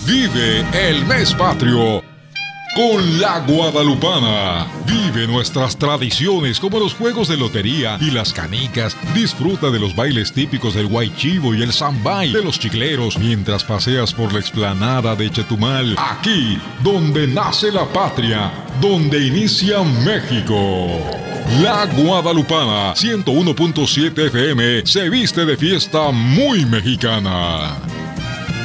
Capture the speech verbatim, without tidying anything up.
Vive el mes patrio con la Guadalupana. Vive nuestras tradiciones como los juegos de lotería y las canicas. Disfruta de los bailes típicos del Guaychivo y el Zambay de los chicleros mientras paseas por la explanada de Chetumal. Aquí, donde nace la patria, donde inicia México. La Guadalupana ciento uno punto siete F M se viste de fiesta muy mexicana.